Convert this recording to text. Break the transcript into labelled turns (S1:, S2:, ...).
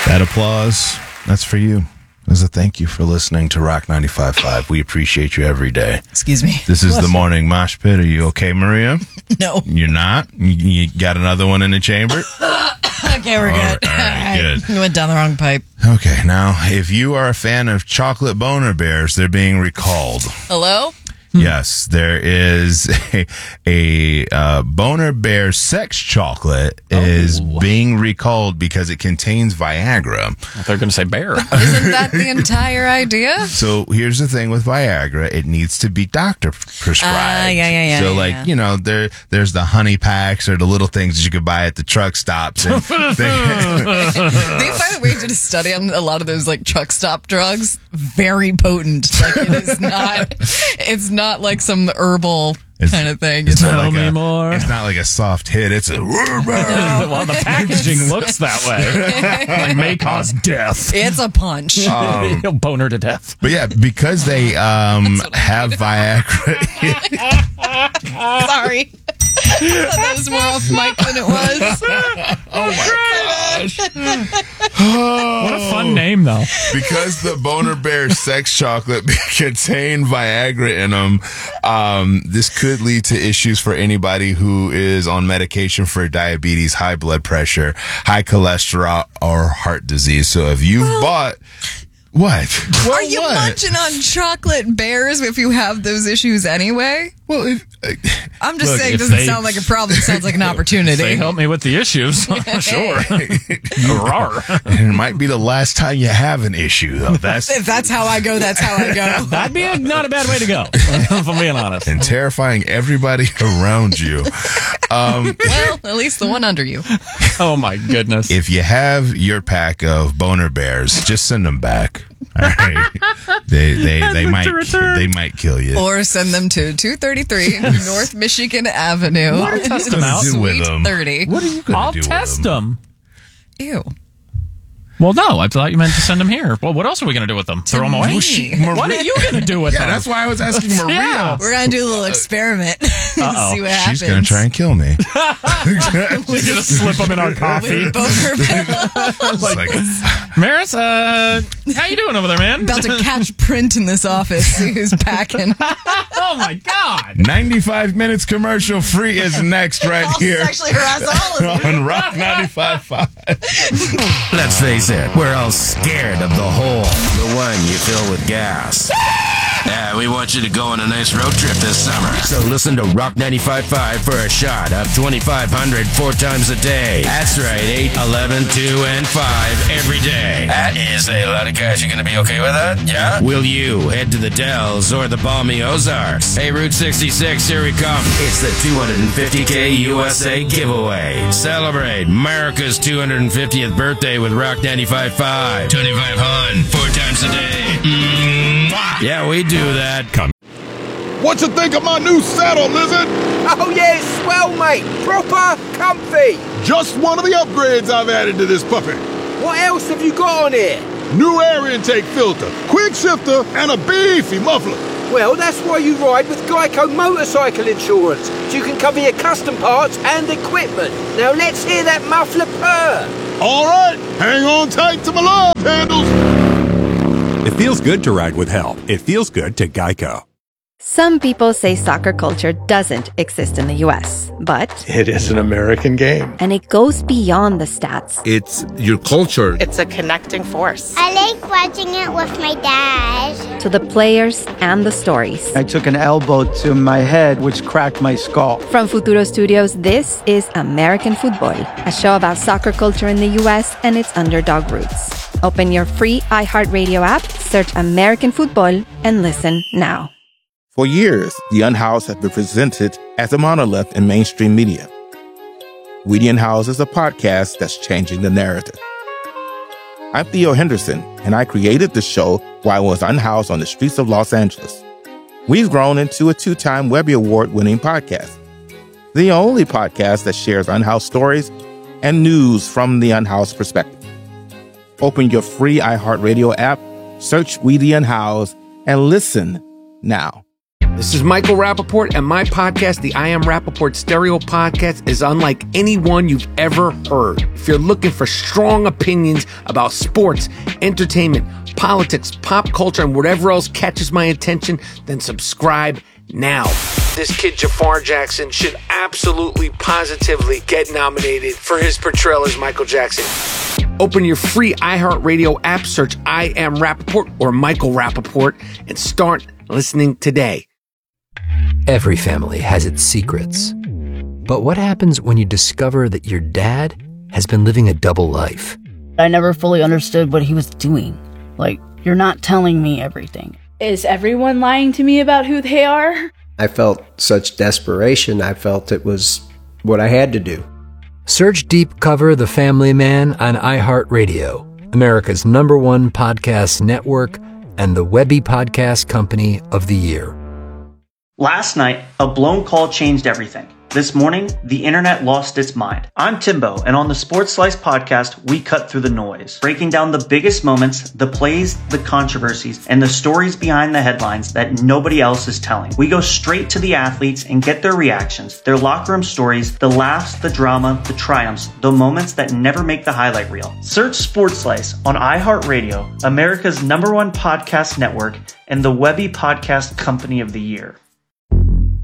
S1: That applause, that's for you. As a thank you for listening to Rock 95.5. We appreciate you every day.
S2: Excuse me.
S1: This is the morning mosh pit. Are you okay, Maria?
S2: No.
S1: You're not? You got another one in the chamber?
S2: Okay, we're good.
S1: All right, good.
S2: You went down the wrong pipe.
S1: Okay, now, if you are a fan of chocolate boner bears, they're being recalled.
S2: Hello?
S1: Yes, there is a Boner Bear sex chocolate is being recalled because it contains Viagra.
S3: They're going to say bear.
S2: Isn't that the entire idea?
S1: So here's the thing with Viagra. It needs to be doctor prescribed.
S2: Yeah.
S1: So you know, there's the honey packs or the little things that you could buy at the truck stops. And
S2: They finally did a study on a lot of those like truck stop drugs. Very potent. Like it's not like some herbal kind of thing.
S3: Tell me more.
S1: It's not like a soft hit. It's a...
S3: Well, the packaging looks that way. It may cause death.
S2: It's a punch.
S3: He'll boner to death.
S1: But yeah, because they have Viagra...
S2: Sorry. That was more off mic than it was.
S1: Oh my gosh.
S3: What a fun name, though.
S1: Because the Boner Bear sex chocolate contain Viagra in them, this could lead to issues for anybody who is on medication for diabetes, high blood pressure, high cholesterol, or heart disease. So if you've bought... What?
S2: Are you munching on chocolate bears if you have those issues anyway?
S1: Well,
S2: I'm just saying it doesn't sound like a problem. It sounds like an opportunity.
S3: If they help me with the issues. Sure.
S1: And it might be the last time you have an issue, though.
S2: If that's how I go, that's how I go.
S3: That'd be not a bad way to go, if I'm being honest.
S1: And terrifying everybody around you.
S2: Well, at least the one under you.
S3: Oh, my goodness.
S1: If you have your pack of Boner Bears, just send them back. All right. They might kill you.
S2: Or send them to 233 North Michigan Avenue.
S3: I'll test them out.
S1: With them?
S2: 30.
S1: What are you going
S3: I'll
S1: to do
S3: test
S1: with them?
S2: Ew.
S3: Well, no, I thought you meant to send them here. Well, what else are we going to do with them? Throw them away? What are you going to do with them?
S1: Yeah, that's why I was asking Maria.
S3: Yeah.
S2: We're going to do a little experiment. See what happens.
S1: She's going to try and kill me.
S3: We're going to slip them in our coffee.
S1: Like,
S3: Maris, how you doing over there, man?
S2: About to catch print in this office. See who's packing.
S3: Oh, my God.
S1: 95 minutes commercial free is next right here
S2: Actually harass all of you.
S1: on Rock 95.5.
S4: Let's face it, we're all scared of the hole, the one you fill with gas. Yeah, we want you to go on a nice road trip this summer. So listen to Rock 95.5 for a shot of 2,500 4 times a day. That's right, 8, 11, 2, and 5 every day. That is a lot of cash. You gonna be okay with that? Yeah? Will you head to the Dells or the balmy Ozarks? Hey, Route 66, here we come. It's the 250K USA giveaway. Celebrate America's 250th birthday with Rock 95.5. 2,500 4 times a day. Yeah, we do that. Come.
S5: What you think of my new saddle, Lizard?
S6: Oh yeah, it's swell, mate. Proper comfy.
S5: Just one of the upgrades I've added to this puppy.
S6: What else have you got on here?
S5: New air intake filter, quick shifter, and a beefy muffler.
S6: Well, that's why you ride with Geico Motorcycle Insurance. So you can cover your custom parts and equipment. Now let's hear that muffler purr.
S5: All right, hang on tight to my love handles.
S7: It feels good to ride with help. It feels good to Geico.
S8: Some people say soccer culture doesn't exist in the U.S., but
S9: it is an American game.
S8: And it goes beyond the stats.
S9: It's your culture.
S10: It's a connecting force.
S11: I like watching it with my dad.
S8: To the players and the stories.
S12: I took an elbow to my head, which cracked my skull.
S8: From Futuro Studios, this is American Football, a show about soccer culture in the U.S. and its underdog roots. Open your free iHeartRadio app, search American Football, and listen now.
S13: For years, The Unhoused has been presented as a monolith in mainstream media. We the Unhoused is a podcast that's changing the narrative. I'm Theo Henderson, and I created the show while I was unhoused on the streets of Los Angeles. We've grown into a 2-time Webby Award-winning podcast. The only podcast that shares unhoused stories and news from the unhoused perspective. Open your free iHeartRadio app, search We the Unhoused, and listen now.
S6: This is Michael Rappaport, and my podcast, the I Am Rappaport Stereo Podcast, is unlike any one you've ever heard. If you're looking for strong opinions about sports, entertainment, politics, pop culture, and whatever else catches my attention, then subscribe now. This kid Jafar Jackson should absolutely, positively get nominated for his portrayal as Michael Jackson. Open your free iHeartRadio app, search I Am Rappaport or Michael Rappaport, and start listening today.
S10: Every family has its secrets. But what happens when you discover that your dad has been living a double life?
S14: I never fully understood what he was doing. Like, you're not telling me everything.
S15: Is everyone lying to me about who they are?
S16: I felt such desperation. I felt it was what I had to do.
S10: Search Deep Cover The Family Man on iHeartRadio, America's #1 podcast network and the Webby Podcast Company of the Year.
S17: Last night, a blown call changed everything. This morning, the internet lost its mind. I'm Timbo, and on the Sports Slice podcast, we cut through the noise, breaking down the biggest moments, the plays, the controversies, and the stories behind the headlines that nobody else is telling. We go straight to the athletes and get their reactions, their locker room stories, the laughs, the drama, the triumphs, the moments that never make the highlight reel. Search Sports Slice on iHeartRadio, America's #1 podcast network, and the Webby Podcast Company of the Year.